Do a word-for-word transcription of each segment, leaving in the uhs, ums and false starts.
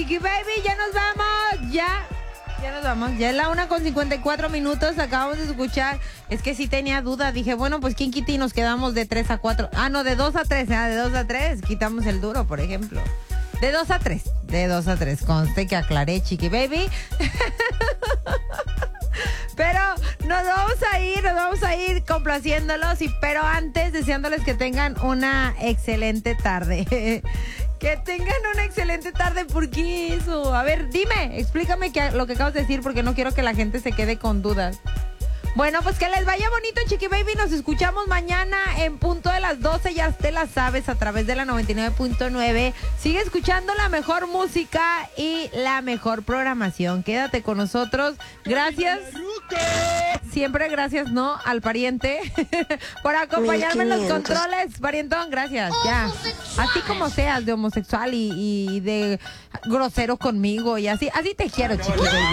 Chiqui Baby, ya nos vamos. Ya, ya nos vamos. Ya es la una con cincuenta y cuatro minutos. Acabamos de escuchar. Es que sí tenía duda. Dije, bueno, pues ¿quién quita y nos quedamos de tres a cuatro? Ah, no, de dos a tres. ¿eh? De dos a tres. Quitamos el duro, por ejemplo. De dos a tres. De dos a tres. Conste que aclaré, Chiqui Baby. Pero nos vamos a ir, nos vamos a ir complaciéndolos, y, pero antes deseándoles que tengan una excelente tarde. Que tengan una excelente tarde, ¿por qué eso? A ver, dime, explícame que, lo que acabas de decir, porque no quiero que la gente se quede con dudas. Bueno, pues que les vaya bonito, Chiqui Baby. Nos escuchamos mañana en punto de las doce. Ya te la sabes, a través de la noventa y nueve punto nueve. Sigue escuchando la mejor música y la mejor programación. Quédate con nosotros. Gracias. Siempre gracias, ¿no? Al pariente por acompañarme en los controles. Parientón, gracias. Ya. Así como seas de homosexual y, y de grosero conmigo y así. Así te quiero, Chiqui Baby.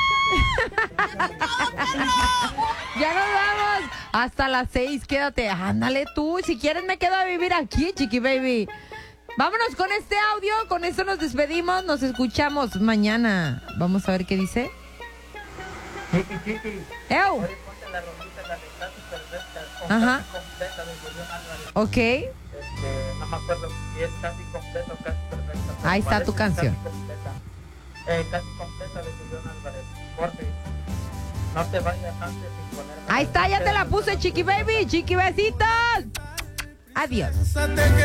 Ya nos vamos. Hasta las seis, quédate. Ándale tú. Si quieres me quedo a vivir aquí, Chiqui Baby. Vámonos con este audio. Con esto nos despedimos. Nos escuchamos mañana. Vamos a ver qué dice. Chiqui, chiqui. ¡Ew! Hoy ponte la rolita, la de Casi Perfecta, Ajá. completa de Julián Álvarez. Ok. Este, no me acuerdo si es Casi Completa o Casi Perfecta. pero Ahí está parece tu canción. Casi Completa. Eh, Casi Completa de Julián Álvarez. Corte. No te vayas antes sin ponerme. Ahí está, ya te la puse, Chiqui Baby. Chiqui besitos. Adiós.